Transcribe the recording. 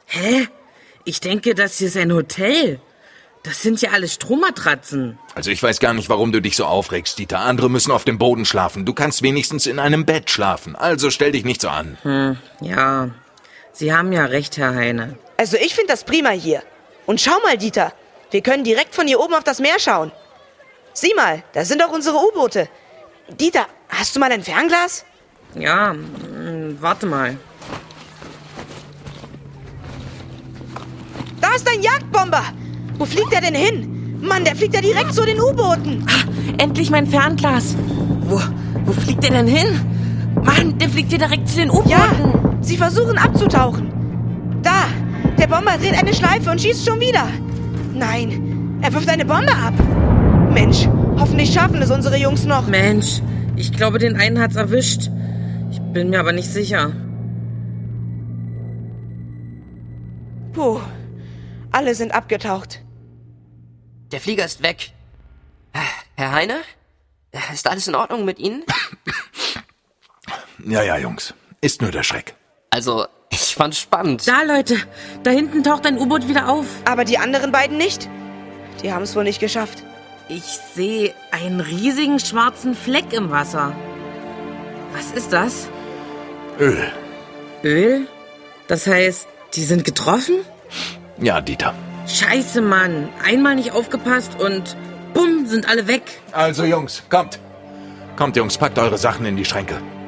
Hä? Ich denke, das hier ist ein Hotel. Das sind ja alles Strohmatratzen. Also ich weiß gar nicht, warum du dich so aufregst, Dieter. Andere müssen auf dem Boden schlafen. Du kannst wenigstens in einem Bett schlafen. Also stell dich nicht so an. Ja, Sie haben ja recht, Herr Heine. Also ich finde das prima hier. Und schau mal, Dieter. Wir können direkt von hier oben auf das Meer schauen. Sieh mal, da sind auch unsere U-Boote. Dieter, hast du mal ein Fernglas? Ja, warte mal. Da ist ein Jagdbomber. Wo fliegt er denn hin? Mann, der fliegt ja direkt zu den U-Booten. Endlich mein Fernglas. Wo fliegt der denn hin? Mann, der fliegt hier direkt zu den U-Booten. Ja, sie versuchen abzutauchen. Da, der Bomber dreht eine Schleife und schießt schon wieder. Nein, er wirft eine Bombe ab. Mensch, hoffentlich schaffen es unsere Jungs noch. Mensch, ich glaube, den einen hat's erwischt. Ich bin mir aber nicht sicher. Puh, alle sind abgetaucht. Der Flieger ist weg. Herr Heine? Ist alles in Ordnung mit Ihnen? Ja, Jungs. Ist nur der Schreck. Also, ich fand's spannend. Da, Leute, da hinten taucht ein U-Boot wieder auf. Aber die anderen beiden nicht? Die haben es wohl nicht geschafft. Ich sehe einen riesigen schwarzen Fleck im Wasser. Was ist das? Öl. Öl? Das heißt, die sind getroffen? Ja, Dieter. Scheiße, Mann. Einmal nicht aufgepasst und bumm, sind alle weg. Also, Jungs, kommt. Kommt, Jungs, packt eure Sachen in die Schränke.